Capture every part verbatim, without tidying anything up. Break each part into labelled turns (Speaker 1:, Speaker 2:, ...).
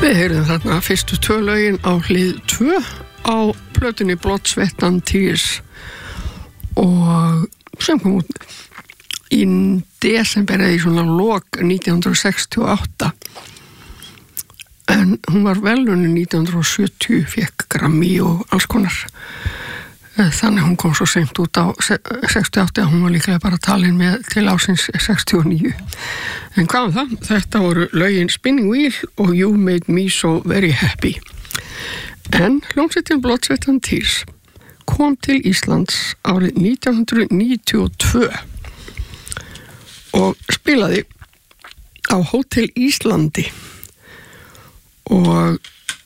Speaker 1: Við heyrðum þarna fyrstu tvö lögin á hlið tvö á plötunni Blood, Sweat and Tears og sem kom út í desember eða í svona lok nítján hundruð sextíu og átta en hún var velunni nítján hundruð sjötíu, fekk Grammy og alls konar. Þannig hún kom svo seint út á sextíu og átta að hún var líklega bara talin með til ásins sextíu og níu. En hvað var það? Þetta voru lögin Spinning Wheel og You Made Me So Very Happy. En hljómsveitin Blood, Sweat and Tears kom til Íslands árið nítján hundruð níutíu og tvö og spilaði á Hótel Íslandi og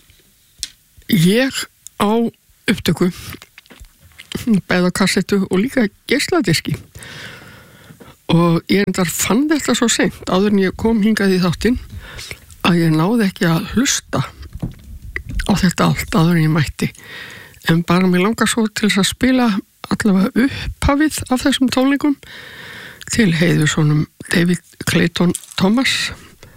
Speaker 1: ég á upptöku bæði á kassettu og líka geisladiski og ég endar fann þetta svo seint áður en ég kom hingað í þáttinn að ég náði ekki að hlusta á þetta allt áður en ég mætti en bara mér langar svo til þess að spila allavega upphafið af þessum tónleikum til heiðu svonum David Clayton Thomas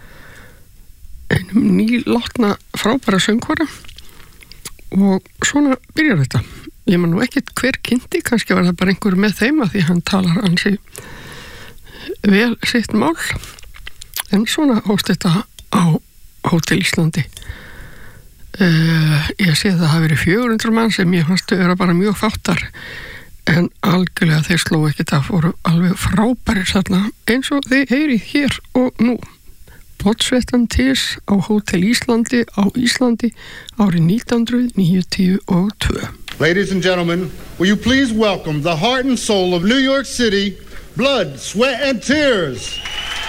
Speaker 1: einum nýlátna frábæra söngvara og svona byrjar þetta. Ég man nú ekkert hver kynnti, kannski var það bara einhver með þeim að því hann talar ansi vel sitt mál en svona hóst þetta á Hótel Íslandi. Uh, ég sé það hafi verið fjögur hundruð mann sem ég fannst að vera bara mjög fáttar en algjörlega þeir sló ekki það voru alveg frábærir þarna eins og þeir heyrið hér og nú. Blood, Sweat and Tears á Hótel Íslandi á Íslandi árið nítján hundruð níutíu og tvö.
Speaker 2: Ladies and gentlemen, will you please welcome the heart and soul of New York City, Blood, Sweat and Tears.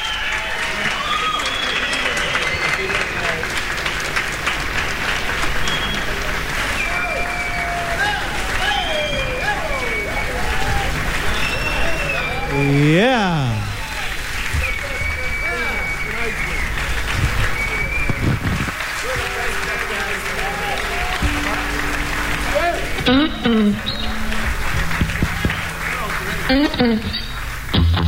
Speaker 3: Yeah.
Speaker 4: Mm-mm. Mm-mm.